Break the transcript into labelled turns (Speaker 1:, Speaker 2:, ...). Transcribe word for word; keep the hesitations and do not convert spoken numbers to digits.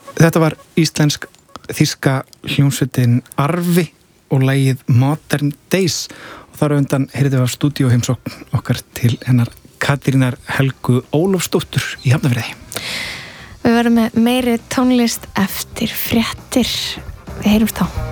Speaker 1: Þetta var íslensk þýska hljómsveitin Arfi og lagið Modern Days og þar á undan heyrðum við af stúdíóheimsókn okkar til hennar Katrínar Helgu Ólafsdóttur í Hafnarfirði.
Speaker 2: Við verðum með meiri tónlist eftir fréttir. Við heyrumst þá.